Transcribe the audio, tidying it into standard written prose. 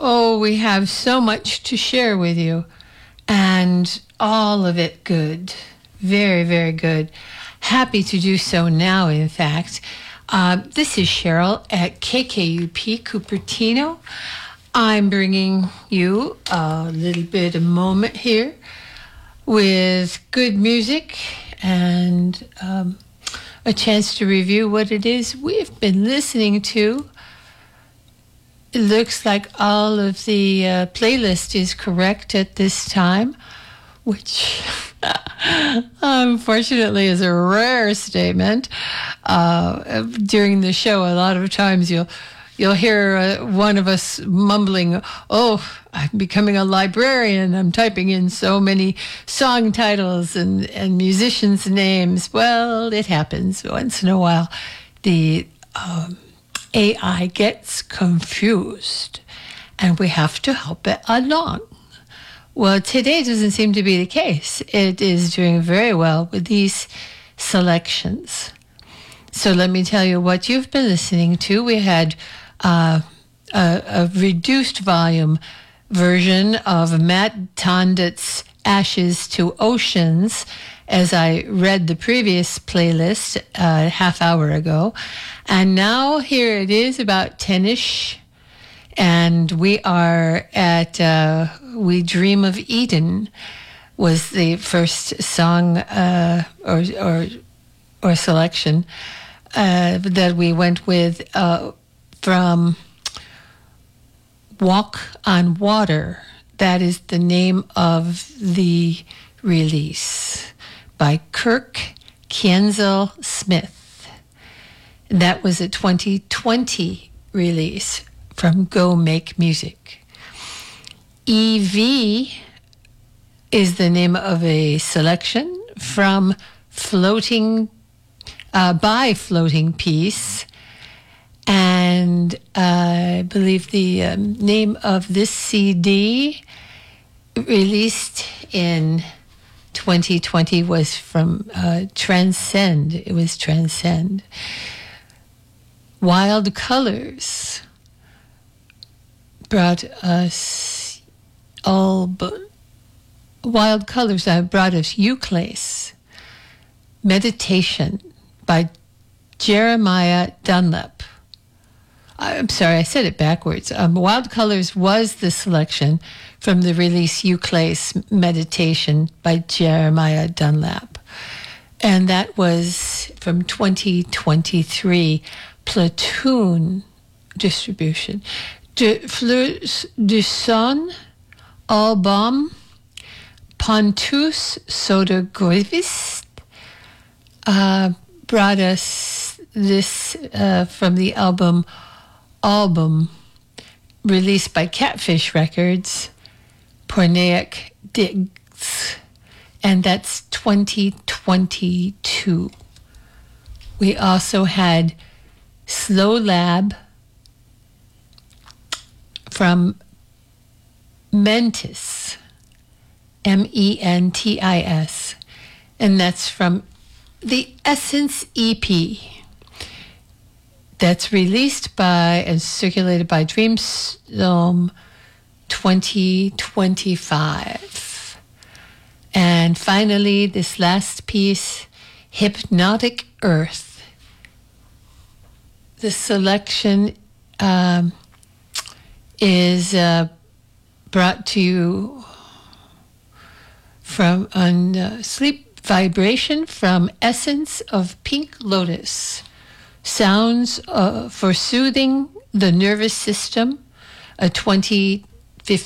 Oh, we have so much to share with you, and all of it good. Very, very good. Happy to do so now, in fact. This is Cheryl at KKUP Cupertino. I'm bringing you a little bit of moment here with good music and a chance to review what it is we've been listening to. It looks like all of the playlist is correct at this time, which unfortunately is a rare statement. During the show, a lot of times you'll hear one of us mumbling, "Oh, I'm becoming a librarian. I'm typing in so many song titles and musicians' names." Well, it happens once in a while. The AI gets confused, and we have to help it along. Well, today doesn't seem to be the case. It is doing very well with these selections. So let me tell you what you've been listening to. We had a reduced volume version of Matt Tondet's Ashes to Oceans, as I read the previous playlist a half hour ago. And now here it is about 10-ish. And we are at We Dream of Eden was the first song or selection that we went with from Walk on Water. That is the name of the release by Kirk Kienzle Smith. That was a 2020 release from Go Make Music. EV is the name of a selection from by Floating Peace. And I believe the name of this CD released in 2020 was from Transcend. It was Transcend. Wild Colors brought us Wild Colors brought us Euclase. Meditation by Jeremiah Dunlap. I'm sorry, I said it backwards. Wild Colors was the selection from the release Euclase Meditation by Jeremiah Dunlap. And that was from 2023 Platoon distribution. De Fleurs du Son, Album, Pontus Sodergrovist brought us this from the album released by Catfish Records, Pornaic Digs, and that's 2022. We also had Slow Lab from Mentis, Mentis, and that's from the Essence EP. That's released by and circulated by Dreamstorm 2025. And finally, this last piece, Hypnotic Earth. The selection is brought to you from Sleep Vibration from Essence of Pink Lotus. Sounds for Soothing the Nervous System, a 20